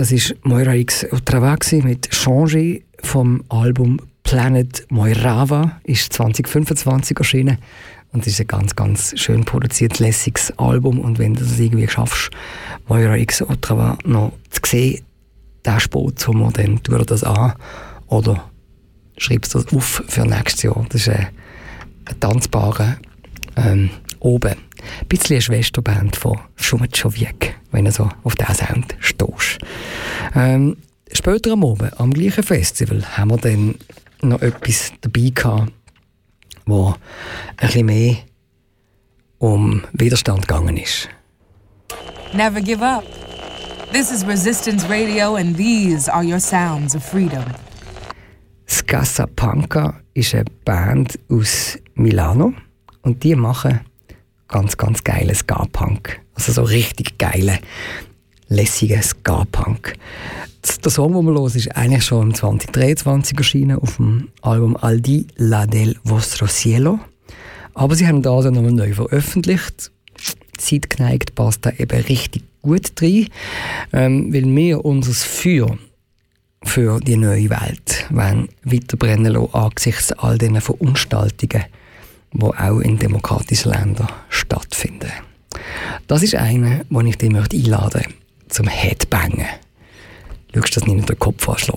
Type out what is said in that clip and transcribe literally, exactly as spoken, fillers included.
das war Moira X Otrava mit «Changer» vom Album «Planet Moirava», ist zwanzig fünfundzwanzig erschienen. Und es ist ein ganz, ganz schön produziertes, lässiges Album. Und wenn du es irgendwie schaffst, Moira X Otrava noch zu sehen, den Sportsommer, dann tu dir das an. Oder schreibst das auf für nächstes Jahr. Das ist ein, ein tanzbarer ähm, oben. Ein bisschen eine Schwesterband von Šumačoviek, wenn du so auf diesen Sound stehst. Ähm, später am Abend, am gleichen Festival, haben wir dann noch etwas dabei gehabt, wo ein bisschen mehr um Widerstand gegangen ist. Never give up. This is Resistance Radio and these are your sounds of freedom. Scassa Panca ist eine Band aus Milano und die machen ganz, ganz geilen Ska-Punk. Also so richtig geilen, lässigen Ska-Punk. Der Song, den wir hören, ist eigentlich schon im zwanzig dreiundzwanzig erschienen auf dem Album «Al di là del vostro cielo». Aber sie haben das nochmal neu veröffentlicht. Zeitgeneigt passt da eben richtig gut rein, ähm, weil wir unser Feuer für die neue Welt wollen weiterbrennen lassen, angesichts all diesen Verunstaltungen, die auch in demokratischen Ländern stattfinden. Das ist einer, den ich dich einladen möchte zum Headbangen. Schaust du das nicht in den Kopf anschlagen?